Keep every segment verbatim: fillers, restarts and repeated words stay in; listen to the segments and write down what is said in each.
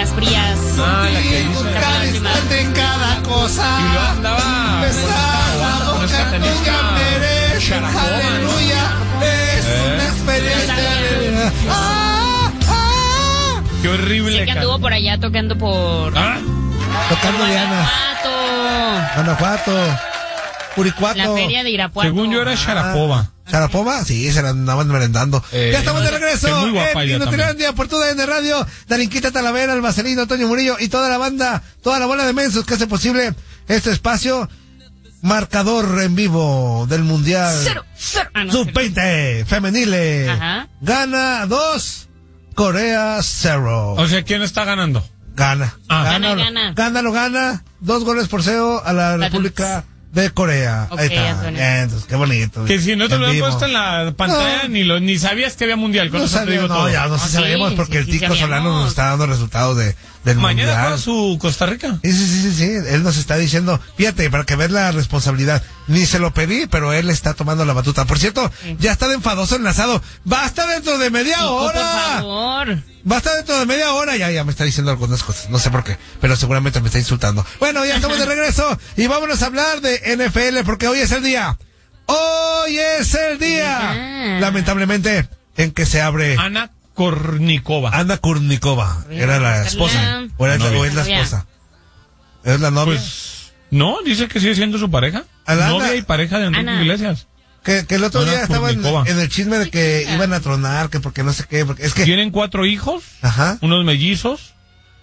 las frías. Ah, la que hizo. Cada instante en cada cosa. Y lo andaba. Besar la boca tuya merece. Aleluya. Es una experiencia. Ah, ah. Qué horrible. Sí, que anduvo por allá tocando por... ¿Ah? Tocando Diana. Guanajuato. Guanajuato. Puricuato. La feria de Irapuato. Según yo era Sharapova. ¿Sharapova? Sí, se la andaban merendando. Eh, ya estamos de regreso. que muy guapa en ella Inutilandia, por tu D N Radio. Darinquita Talavera, el Marcelino, Toño Murillo y toda la banda, toda la bola de mensos que hace posible este espacio. Marcador en vivo del Mundial. Cero, cero. Ah, no, sub veinte, femenile. Ajá. Gana dos, Corea cero. O sea, ¿quién está ganando? Gana. Ah. Gana, Gana, gana. Gana, lo gana. Dos goles por cero a la La República de Corea. Ok, Ahí está. Antonio. Bien, entonces, qué bonito. Que si no te En lo han vivo. puesto en la pantalla, No. ni lo ni sabías que había mundial. Con No eso te sabía, digo no, todo. ya no sé Ah, si sabíamos sí, porque sí, el sí Tico sabíamos. Solano nos está dando resultados de, del Mañana mundial. juega su Costa Rica. Sí, sí, sí, sí, sí, él nos está diciendo, fíjate, para que veas la responsabilidad, ni se lo pedí, pero él está tomando la batuta. Por cierto, Sí. ya está de enfadoso enlazado, va a estar dentro de media Chico, por hora, favor. va a estar dentro de media hora, ya, ya me está diciendo algunas cosas, no sé por qué, pero seguramente me está insultando. Bueno, ya estamos de regreso y vámonos a hablar de N F L porque hoy es el día, hoy es el día, Ah. lamentablemente, en que se abre Ana Kornikova. Ana Kurnikova, era la esposa, o, era, La novia. o es la Novia. esposa, es la novia. Pues, no, dice que sigue siendo su pareja. A la Novia Ana- y pareja de Enrique Ana. Iglesias. Que, que el otro Ana día estaba en, Kurnikova. en el chisme de que iban a tronar, que porque no sé qué, porque es que... Tienen cuatro hijos, Ajá. unos mellizos,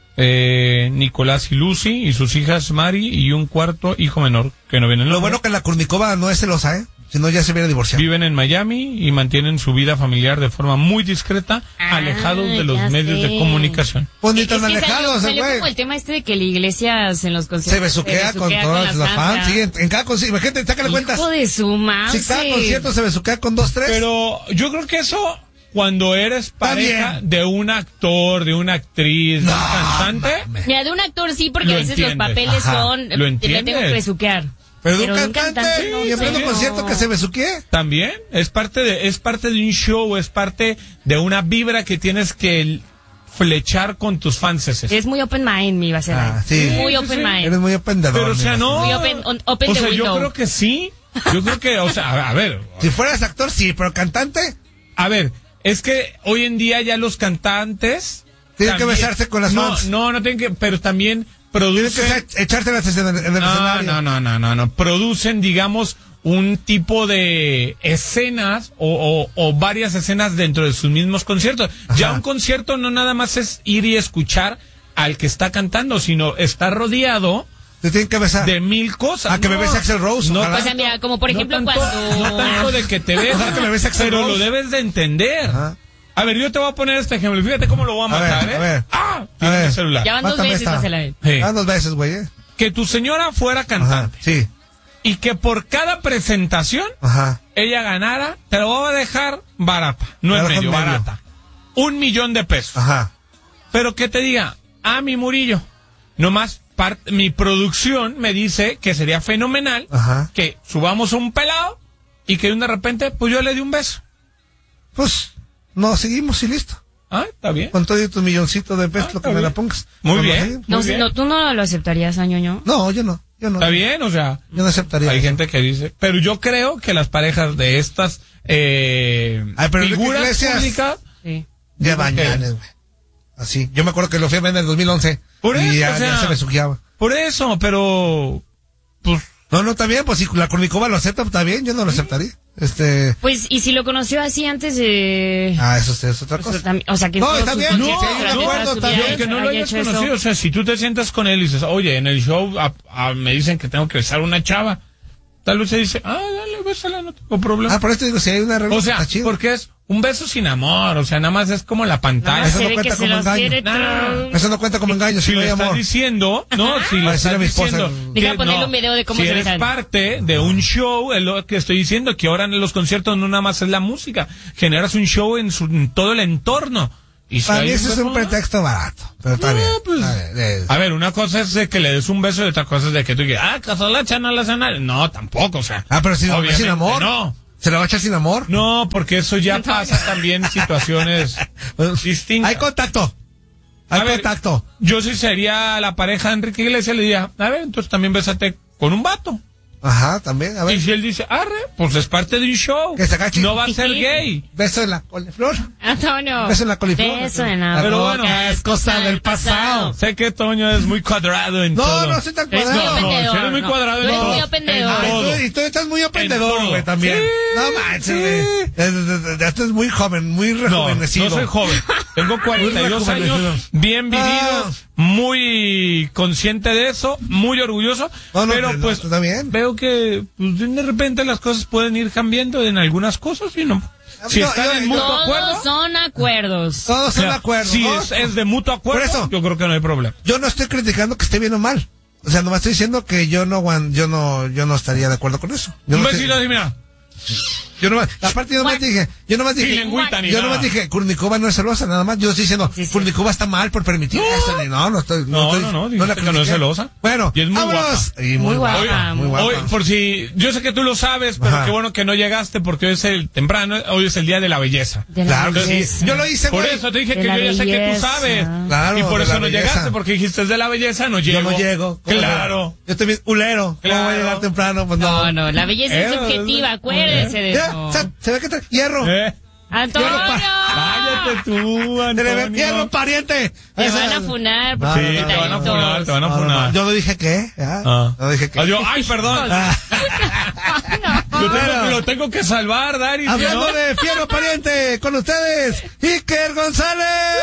eh, Nicolás y Lucy, y sus hijas Mari, y un cuarto hijo menor, que no viene en Lo bueno que la Kurnikova no es celosa, ¿eh? Si no, ya se hubiera divorciado. Viven en Miami y mantienen su vida familiar de forma muy discreta, Ah, alejados de los ya medios sé. de comunicación. Pues ni Es tan que salió, alejados, salió güey. como el tema este de que la iglesia en los conciertos Se besuquea con todas las fans. Sí, en, en cada concierto, imagínate, sácale cuentas. Hijo de su madre. Si cada concierto se besuquea con dos, tres. Pero yo creo que eso, cuando eres pareja bien. de un actor, de una actriz, de un No, cantante, mames. Mira, de un actor sí, porque Lo a veces entiendes. los papeles Ajá. son... Lo Le entiendes. tengo que besuquear. Pero de un de un cantante, cantante, y en pleno señor. concierto que se besuquee. también es parte de es parte de un show, es parte de una vibra que tienes que flechar con tus fans. Es muy open mind, mi base. Ah, sí. Muy Sí, open sí. mind. Eres muy apendedor. Pero o sea, no. Muy open, on- open o the sea, yo window. creo que sí. Yo creo que, o sea, a, a ver, Si fueras actor, sí, pero cantante, a ver, es que hoy en día ya los cantantes tienen que también- besarse con las no, fans. No, no tienen que, pero también Tienes producen. que echar- echárselas en el, en el No, escenario. no, no, no, no, no. Producen, digamos, un tipo de escenas o, o, o varias escenas dentro de sus mismos conciertos. Ajá. Ya un concierto no nada más es ir y escuchar al que está cantando, sino está rodeado Te tienen que besar. de mil cosas. Ah, que me No, bese Axl Rose, No, ojalá. O sea, mira, como por no ejemplo tanto- cuando... No tanto de que te beses, Ojalá que me bese Axl pero Rose. lo debes de entender. Ajá. A ver, yo te voy a poner este ejemplo. Fíjate cómo lo voy a A matar, ver, ¿eh? a ver. ¡Ah! A Tiene ver. el celular. Ya van dos Mátame veces, esta. pásela. Sí. Ah, dos veces, güey, eh. Que tu señora fuera Ajá, cantante sí. y que por cada presentación Ajá. ella ganara, te lo voy a dejar barata, no Te en lo dejo medio, en medio. barata. Un millón de pesos. Ajá. Pero que te diga, ah, mi Murillo, nomás part- mi producción me dice que sería fenomenal Ajá. que subamos un pelado y que de repente, pues yo le di un beso. Pues, no, seguimos y listo. Ah, está bien. Con todo y tu milloncito de pesos, Ah, lo que está me la bien. pongas. Muy Vamos bien. ahí. No, Muy si bien. no, tú no lo aceptarías, Añoño. No, yo no. Yo no. Está bien, o sea, Yo no aceptaría. hay eso. gente que dice, pero yo creo que las parejas de estas eh, Ay, pero Enrique figuras Iglesias- públicas, Sí. Ya Digo bañanes, güey. Así. Yo me acuerdo que lo fui a ver en el dos mil once. Por eso, y ya, o sea- ya se me sujeaba. por eso, pero pues No, no, está bien. Pues si la Kurnikova lo acepta, está bien. Yo no lo aceptaría. Este. Pues, y si lo conoció así antes de... Ah, eso es, es otra pues, cosa. también- o sea, que... No, todos está sus bien, conciertos sí, sí, durante de toda acuerdo, su está vida bien. que no haya lo hayas hecho eso. conocido, o sea, si tú te sientas con él y dices, oye, en el show a- a- me dicen que tengo que besar a una chava, tal vez se dice, ah, dale, bésala, no tengo problema. Ah, por eso digo, si hay una regla, o sea, está chido. porque es un beso sin amor, o sea, nada más es como la Nada pantalla. más Eso se no ve cuenta que se como los engaño. quiere No, no, no. todo. Eso no cuenta como engaño, si Si no le hay estás amor. diciendo, no, si le Para decirle estás a mi esposa, diciendo, Deja que ponerle no, un video de cómo si se eres besan. parte de un show, es lo que estoy diciendo, que ahora en los conciertos no nada más es la música, generas un show en, su, en todo el entorno. Y si Para hay mí eso es beso, un pretexto barato. Pero está No, bien. pues, Está bien, es- A ver, una cosa es de que le des un beso y otra cosa es de que tú digas, ah, casó la chana la sana. No, tampoco, o sea. Ah, pero si no, obviamente sin amor. No. ¿Se lo va a echar sin amor? No, porque eso ya pasa también situaciones distintas. Hay contacto. Hay A ver, contacto. Yo sí sería la pareja de Enrique Iglesias, le diría, a ver, entonces también bésate con un vato. Ajá, también, a ver. Y si él dice, arre, pues es parte de un show. Que se agache. No va a ser gay. Beso en la coliflor. Antonio. Beso en la coliflor. Beso en la Pero boca, bueno, es cosa del pasado. Sé que Toño es muy cuadrado en No, todo. no soy tan Es cuadrado. muy No, opendedor, si eres muy no. cuadrado en Tú eres todo. muy opendedor. En Ah, y todo. tú, y tú estás muy En aprendedor, todo. güey, también. Sí. No manches, güey. Es- es- Ya estás muy joven, muy No, rejuvenecido. no soy joven. Tengo cuarenta y dos Muy rejuvenecido. años, bien vividos, Ah. muy consciente de eso, muy orgulloso. No, no, pero pues, no, pues está bien. veo que pues, de repente las cosas pueden ir cambiando en algunas cosas y no. Si No, están yo- en yo- mutuo acuerdo. Todos son acuerdos. Todos o son sea, de acuerdo. Si ¿no? es, es de mutuo acuerdo, Por eso. yo creo que no hay problema. Yo no estoy criticando que esté bien o mal. O sea, nomás estoy diciendo que yo no, aguan- yo no, yo no estaría de acuerdo con eso. Yo Un no besito estoy- así, mira. Yo nomás, aparte yo nomás dije, yo nomás Sin dije, lengüita ni yo nada. nomás dije, Kurnikova no es celosa, nada más. Yo estoy diciendo, Sí, sí. Kurnikova está mal por permitir eso. ni- No, no estoy, No, estoy- no, no, la dijiste que no es critiqué. celosa. Bueno, Y es muy vámonos. guapa. Y Muy guapa. Oye, muy guapa. Hoy, por si, yo sé que tú lo sabes, pero Ajá. qué bueno que no llegaste porque hoy es el temprano, hoy es el día de la belleza. De la Claro que sí. belleza. Yo lo hice, Por güey. eso te dije De que la yo ya sé que tú belleza. sabes. Claro, y por de eso la no belleza. llegaste, porque dijiste es de la belleza, no llego. Yo no llego. ¿Cómo Claro. no? Yo estoy bien culero. ¿Cómo voy a Claro. llegar temprano? Pues no. No, no, la belleza es Eh, subjetiva, acuérdese de Ya, eso. se, se ve que te, hierro. ¿Eh? ¡Antonio! Cállate tú, Se le ve Antonio. hierro, pariente. Te Esa- van a funar No, por Sí, tus no, no, te van a detallitos. funar, te van a No, no, funar. no. Yo no dije qué. ¿ah? Ah. No dije qué. Ah, yo- ay, perdón. Ah. Yo tengo, Bueno. que- lo tengo que salvar, Dari. ¿sí, Hablando no? de fierro pariente, con ustedes, Iker González.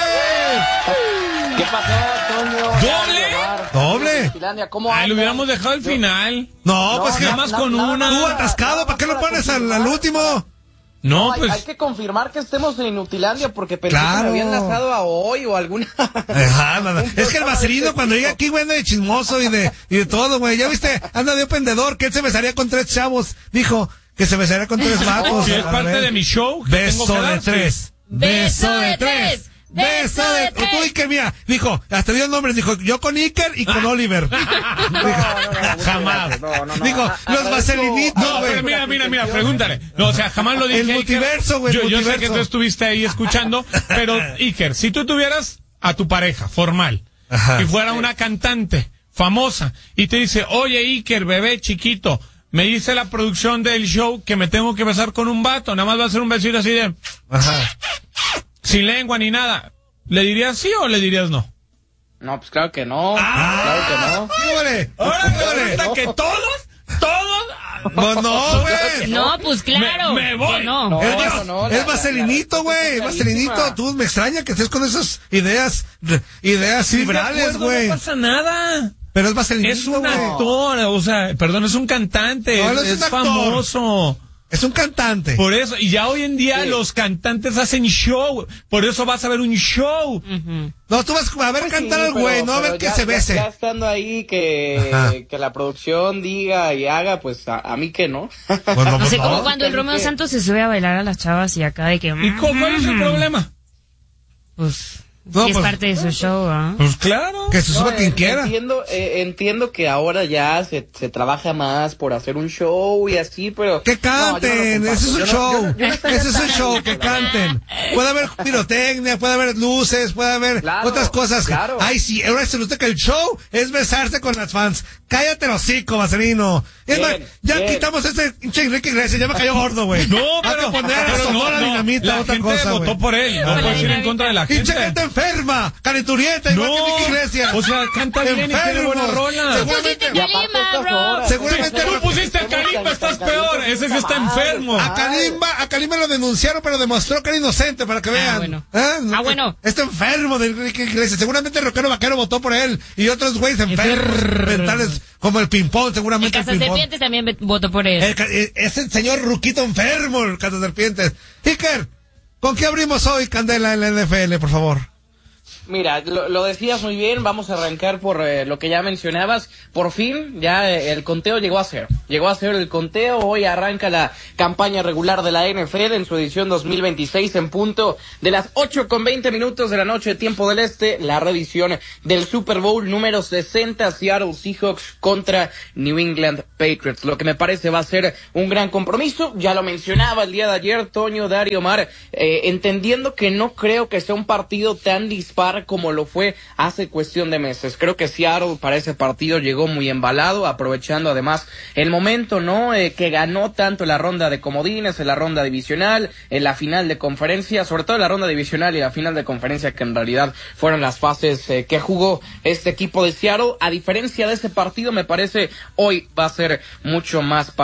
¿Qué pasó, Toño? ¿Doble? Omar? ¿Doble? Finlandia, ¿cómo Ay, lo andan? hubiéramos dejado al Yo- final. No, No, pues que na- nada más na- con nada una. más tú para- atascado, nada ¿para qué más lo para pones al, al confirmar. último? No, No, hay, pues. hay que confirmar que estemos en Inutilandia porque pensé Claro. que me habían lanzado a hoy o alguna. Ajá, nada. Un Es que el programa vaselino de cuando este llega tipo. aquí, güey, anda de chismoso y de, y de todo, güey. Ya viste, anda de pendedor, que él se besaría con tres chavos. Dijo que se besaría con tres vatos. Si es A parte ver. de mi show. que tengo Beso que de dar, sí. tres. Beso de tres. Beso de tres. Tú, Iker, mira, dijo, hasta dio nombres, dijo, yo con Iker y con Oliver. No, no, no, muchas Jamás. gracias. No, no, no. Dijo, A- los agradezco- vaselinitos, No, güey. pero mira, mira, mira, pregúntale. No, o sea, jamás lo dije. El Iker. multiverso, güey, Yo, yo sé multiverso. que tú estuviste ahí escuchando, pero Iker, si tú tuvieras a tu pareja formal Ajá. y fuera una cantante famosa y te dice, oye Iker, bebé chiquito, me dice la producción del show que me tengo que besar con un vato, nada más va a ser un besito así de, Ajá. sin lengua ni nada. ¿Le dirías sí o le dirías no? No, pues claro que no. Ah. Claro que no. ¿Qué vale? Ahora ¿Qué vale? resulta que todos, todos... Pues no, güey. No, pues claro. Me- me voy. que no. No, Es, no, vas- no, es la- vaselinito, la- la- güey. la- Vaselinito. Tú me extraña que estés con esas ideas, ideas Sí, de liberales, acuerdo, güey. No pasa nada. Pero es vaselinito, Es un güey. actor, o sea, perdón, es un cantante, No, es, no es un es actor. famoso. Es un cantante. Por eso, y ya hoy en día Sí. los cantantes hacen show, por eso vas a ver un show. Ujú. No, tú vas a ver Pues cantar sí, al güey, pero- no a ver pero que ya- se ya- bese. Ya, estando ahí que, Ajá. que la producción diga y haga, pues a, a mí que no. Bueno, No pues sé, no. como cuando el Así Romeo que- Santos se sube a bailar a las chavas y acá de que... ¿Y cómo cuál es el problema? Pues, No, sí es pues- parte de su show, ¿ah? Pues claro. Que se suba No, quien en- quiera. Entiendo, eh, entiendo que ahora ya se, se trabaja más por hacer un show y así, pero... Que No, yo no lo canten, comparto. ese es un Yo no- show. yo no- yo no estaría Ese es un tan show, ahí, que la verdad. canten. Puede haber pirotecnia, puede haber luces, puede haber Claro, otras cosas. claro. Ay, sí, ahora se nota que el show es besarse con las fans. Cállate el hocico, Vaselino. Es Bien, más, ya bien. quitamos este pinche Enrique Iglesias, ya me cayó gordo, güey. No, Hay pero, que poner pero a Sonora no, no, Dinamita, la otra gente cosa, votó güey. por él, no Con la puedes ir en dinamita. contra de la Pinche gente. gente enferma, calenturienta, igual que Enrique Iglesias. O sea, canta bien y tiene Enfermos. buena rola. Seguramente, Y aparte Kalimba, estas bro. horas- Seguramente- Tú pusiste a Kalimba, estás peor. Ese sí está enfermo. A Kalimba, a Kalimba lo denunciaron, pero demostró que era inocente, para que vean. bueno. ¿Eh? Ah, bueno. Está enfermo de Enrique Iglesias. Seguramente el rockero vaquero votó por él. Y otros güeyes enfermos, mentales, como el ping-pong, El seguramente el, ping-pong. Cazaserpientes también ve- votó por él. El ca- eh, ese señor Ruquito enfermo, el Cazaserpientes. Iker, ¿con qué abrimos hoy, Candela, en la N F L, por favor? Mira, lo, lo decías muy bien, vamos a arrancar por eh, lo que ya mencionabas. Por fin, ya eh, el conteo llegó a ser. Llegó a ser el conteo, hoy arranca la campaña regular de la N F L en su edición dos mil veintiséis en punto de las ocho con veinte minutos de la noche, tiempo del este, la revisión del Super Bowl número sesenta, Seattle Seahawks contra New England Patriots. Lo que me parece va a ser un gran compromiso, ya lo mencionaba el día de ayer Toño, Dario, Omar, eh, entendiendo que no creo que sea un partido tan disparejo dispar como lo fue hace cuestión de meses. Creo que Seattle para ese partido llegó muy embalado, aprovechando además el momento, ¿no? Eh, que ganó tanto en la ronda de comodines, en la ronda divisional, en la final de conferencia, sobre todo en la ronda divisional y la final de conferencia, que en realidad fueron las fases eh, que jugó este equipo de Seattle. A diferencia de ese partido, me parece hoy va a ser mucho más